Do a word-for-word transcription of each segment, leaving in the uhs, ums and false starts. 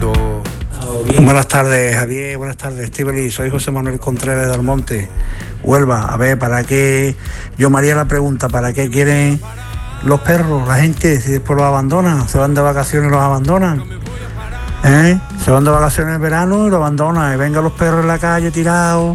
mundo. Buenas tardes, Javier. Buenas tardes, Estíbaliz. Soy José Manuel Contreras de Almonte, Huelva. A ver, ¿para qué? Yo me haría la pregunta, ¿para qué quieren los perros, la gente, si después los abandonan? Se van de vacaciones y los abandonan. ¿Eh? Se van de vacaciones en verano y los abandonan. Y vengan los perros en la calle tirados,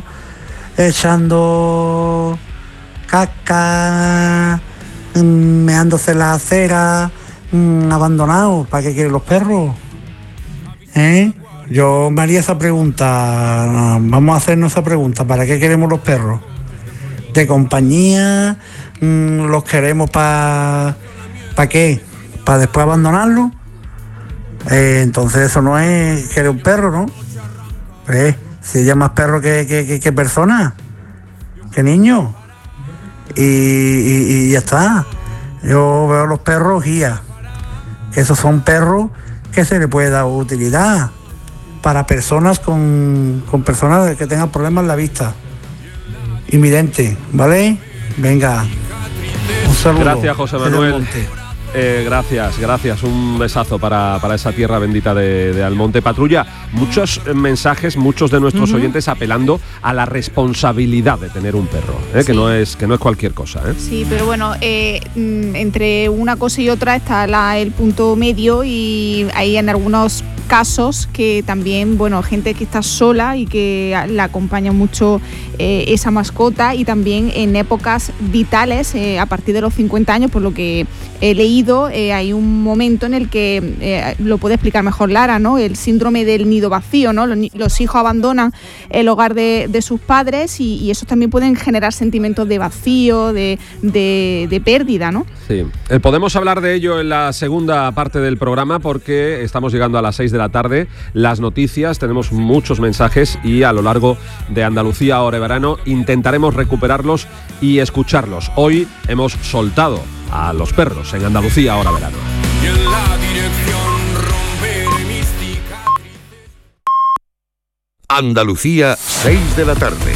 echando caca, meándose en la acera, mmm, abandonados. ¿Para qué quieren los perros? ¿Eh? Yo me haría esa pregunta, vamos a hacernos esa pregunta, ¿para qué queremos los perros? ¿De compañía? ¿Los queremos para para qué? ¿Para después abandonarlos? Eh, entonces eso no es querer un perro, ¿no? Eh, si ella es más perro que, que, que, que persona, que niño. Y, y, y ya está. Yo veo los perros guía, que esos son perros que se le puede dar utilidad para personas con, con personas que tengan problemas en la vista invidente, ¿vale? Venga, un saludo. Gracias, José Manuel. Eh, gracias, gracias. Un besazo para, para esa tierra bendita de, de Almonte. Patrulla, muchos mensajes, muchos de nuestros uh-huh. oyentes apelando a la responsabilidad de tener un perro, ¿eh? sí. que no es que no es cualquier cosa. ¿eh? Sí, pero bueno, eh, entre una cosa y otra está la, el punto medio, y hay en algunos casos que también, bueno, gente que está sola y que la acompaña mucho eh, esa mascota, y también en épocas vitales, eh, a partir de los cincuenta años, por lo que he leído, eh, hay un momento en el que, eh, lo puede explicar mejor Lara, ¿no? El síndrome del nido vacío, ¿no? Los, los hijos abandonan el hogar de, de sus padres, y, y esos también pueden generar sentimientos de vacío, de, de, de pérdida, ¿no? Sí, eh, podemos hablar de ello en la segunda parte del programa, porque estamos llegando a las seis de la tarde, las noticias, tenemos muchos mensajes, y a lo largo de Andalucía Ahora Verano intentaremos recuperarlos y escucharlos. Hoy hemos soltado a los perros en Andalucía Ahora Verano. Andalucía, seis de la tarde.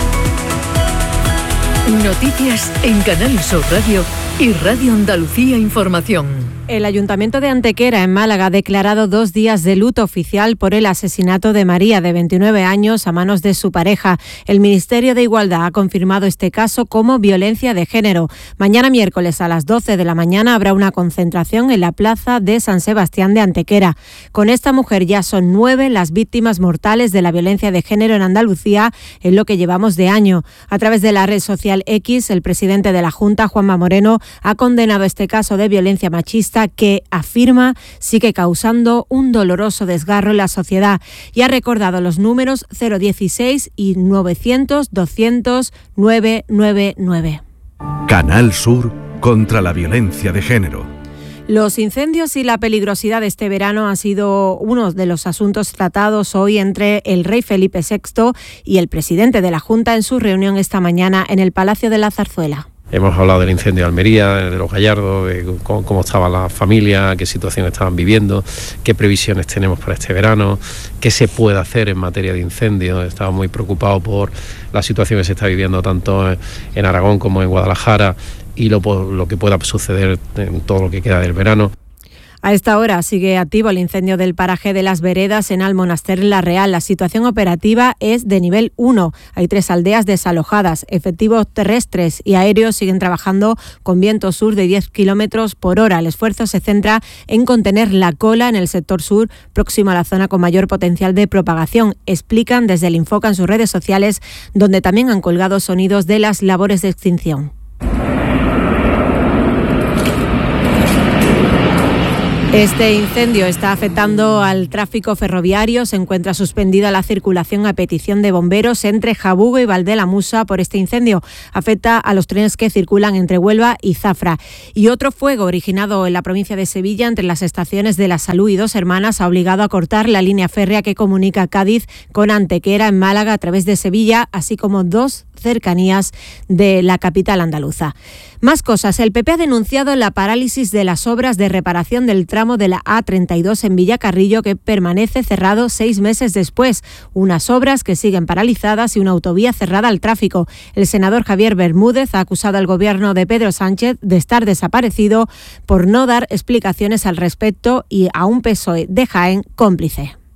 Noticias en Canal Sur Radio y Radio Andalucía Información. El Ayuntamiento de Antequera, en Málaga, ha declarado dos días de luto oficial por el asesinato de María, de veintinueve años, a manos de su pareja. El Ministerio de Igualdad ha confirmado este caso como violencia de género. Mañana miércoles a las doce de la mañana habrá una concentración en la plaza de San Sebastián de Antequera. Con esta mujer ya son nueve las víctimas mortales de la violencia de género en Andalucía en lo que llevamos de año. A través de la red social X, el presidente de la Junta, Juanma Moreno, ha condenado este caso de violencia machista que, afirma, sigue causando un doloroso desgarro en la sociedad, y ha recordado los números cero dieciséis y novecientos doscientos nueve nueve nueve. Canal Sur contra la violencia de género. Los incendios y la peligrosidad de este verano han sido uno de los asuntos tratados hoy entre el rey Felipe sexto y el presidente de la Junta en su reunión esta mañana en el Palacio de la Zarzuela. Hemos hablado del incendio de Almería, de los Gallardos, de cómo, cómo estaba la familia, qué situación estaban viviendo, qué previsiones tenemos para este verano, qué se puede hacer en materia de incendios. Estaba muy preocupado por la situación que se está viviendo tanto en Aragón como en Guadalajara, y lo, lo que pueda suceder en todo lo que queda del verano. A esta hora sigue activo el incendio del paraje de Las Veredas en Almonaster, en La Real. La situación operativa es de nivel uno. Hay tres aldeas desalojadas. Efectivos terrestres y aéreos siguen trabajando con viento sur de diez kilómetros por hora. El esfuerzo se centra en contener la cola en el sector sur, próximo a la zona con mayor potencial de propagación. Explican desde el Infoca en sus redes sociales, donde también han colgado sonidos de las labores de extinción. Este incendio está afectando al tráfico ferroviario. Se encuentra suspendida la circulación a petición de bomberos entre Jabugo y Valdelamusa por este incendio. Afecta a los trenes que circulan entre Huelva y Zafra. Y otro fuego originado en la provincia de Sevilla entre las estaciones de La Salud y Dos Hermanas ha obligado a cortar la línea férrea que comunica Cádiz con Antequera en Málaga a través de Sevilla, así como dos cercanías de la capital andaluza. Más cosas. El P P ha denunciado la parálisis de las obras de reparación del tramo de la A treinta y dos en Villacarrillo, que permanece cerrado seis meses después. Unas obras que siguen paralizadas y una autovía cerrada al tráfico. El senador Javier Bermúdez ha acusado al gobierno de Pedro Sánchez de estar desaparecido por no dar explicaciones al respecto, y a un P S O E de Jaén cómplice.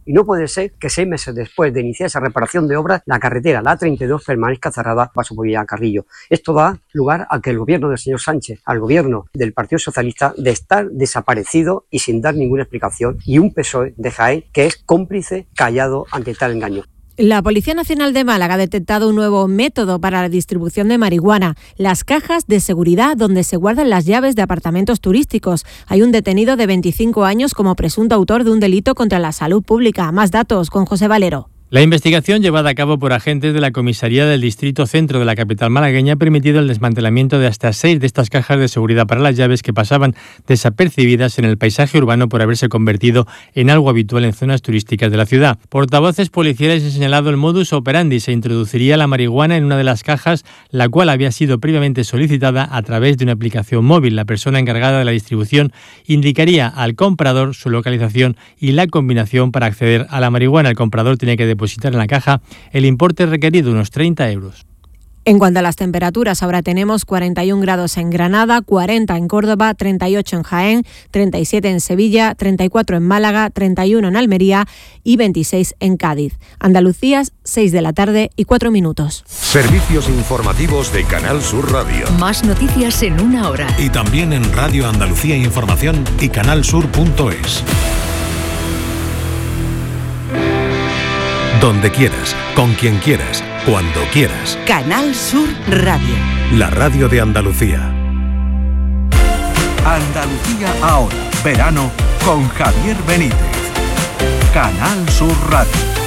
Y no puede ser que seis meses después de iniciar esa reparación de obras, la carretera, la A treinta y dos, permanezca cerrada paso por Carrillo. Esto da lugar a que el gobierno del señor Sánchez, al gobierno del Partido Socialista, de estar desaparecido y sin dar ninguna explicación, y un P S O E de Jaén que es cómplice, callado ante tal engaño. La Policía Nacional de Málaga ha detectado un nuevo método para la distribución de marihuana, las cajas de seguridad donde se guardan las llaves de apartamentos turísticos. Hay un detenido de veinticinco años como presunto autor de un delito contra la salud pública. Más datos con José Valero. La investigación llevada a cabo por agentes de la comisaría del Distrito Centro de la capital malagueña ha permitido el desmantelamiento de hasta seis de estas cajas de seguridad para las llaves que pasaban desapercibidas en el paisaje urbano por haberse convertido en algo habitual en zonas turísticas de la ciudad. Portavoces policiales han señalado el modus operandi. Se introduciría la marihuana en una de las cajas, la cual había sido previamente solicitada a través de una aplicación móvil. La persona encargada de la distribución indicaría al comprador su localización y la combinación para acceder a la marihuana. El comprador tiene que depositar en la caja el importe requerido, unos treinta euros. En cuanto a las temperaturas, ahora tenemos cuarenta y un grados en Granada, cuarenta en Córdoba, treinta y ocho en Jaén, treinta y siete en Sevilla, treinta y cuatro en Málaga, treinta y uno en Almería y veintiséis en Cádiz. Andalucía, seis de la tarde y cuatro minutos. Servicios informativos de Canal Sur Radio. Más noticias en una hora. Y también en Radio Andalucía Información y canalsur punto es. Donde quieras, con quien quieras, cuando quieras. Canal Sur Radio. La radio de Andalucía. Andalucía ahora. Verano con Javier Benítez. Canal Sur Radio.